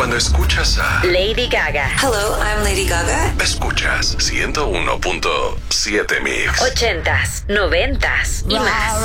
Cuando escuchas a Lady Gaga. Hello, I'm Lady Gaga. Escuchas 101.7 Mix. 80s, 90s y más.